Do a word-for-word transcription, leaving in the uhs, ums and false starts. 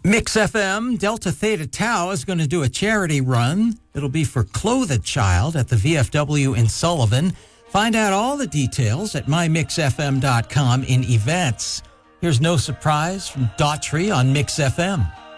Mix F M, Delta Theta Tau is going to do a charity run. It'll be for Clothe a Child at the V F W in Sullivan. Find out all the details at my mix f m dot com in events. Here's No Surprise from Daughtry on Mix F M.